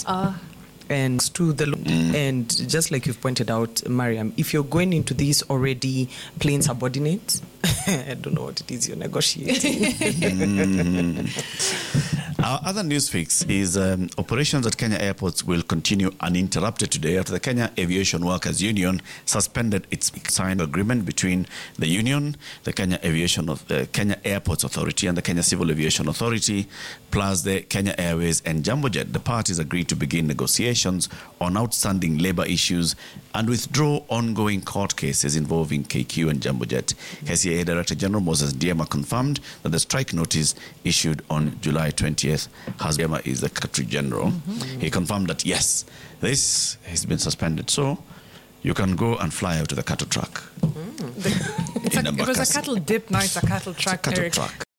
planes. And to the and just like you've pointed out, Mariam, if you're going into these already plane subordinates, I don't know what it is you're negotiating. Our other news fix is operations at Kenya airports will continue uninterrupted today after the Kenya Aviation Workers Union suspended its signed agreement between the union, the Kenya Kenya Airports Authority, and the Kenya Civil Aviation Authority, plus the Kenya Airways and Jambojet. The parties agreed to begin negotiations on outstanding labor issues and withdraw ongoing court cases involving KQ and Jambojet. KCAA Director General Moses Ndiema confirmed that the strike notice issued on July 20th has Ndiema is the Secretary General. He confirmed that yes, this has been suspended, so you can go and fly out to the cattle truck. It was a cattle dip, now it's a cattle truck. It's a cattle truck.